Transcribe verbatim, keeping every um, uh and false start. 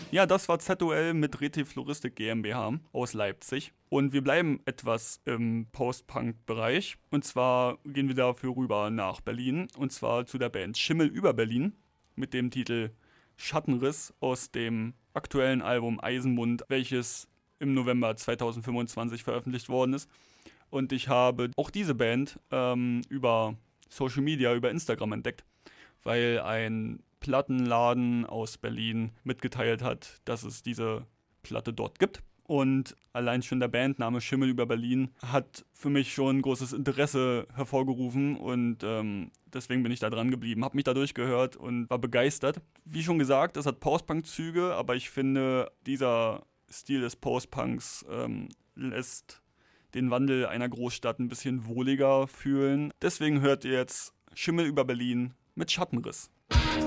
Ja, das war Z O L mit Retifloristik GmbH aus Leipzig. Und wir bleiben etwas im Post-Punk-Bereich. Und zwar gehen wir dafür rüber nach Berlin. Und zwar zu der Band Schimmel über Berlin mit dem Titel Schattenriss aus dem aktuellen Album Eisenmund, welches im November zweitausendfünfundzwanzig veröffentlicht worden ist. Und ich habe auch diese Band ähm, über Social Media, über Instagram entdeckt, weil ein Plattenladen aus Berlin mitgeteilt hat, dass es diese Platte dort gibt. Und allein schon der Bandname Schimmel über Berlin hat für mich schon großes Interesse hervorgerufen und ähm, deswegen bin ich da dran geblieben, habe mich da durchgehört und war begeistert. Wie schon gesagt, es hat Post-Punk-Züge, aber ich finde, dieser Stil des Post-Punks ähm, lässt den Wandel einer Großstadt ein bisschen wohliger fühlen. Deswegen hört ihr jetzt Schimmel über Berlin mit Schattenriss.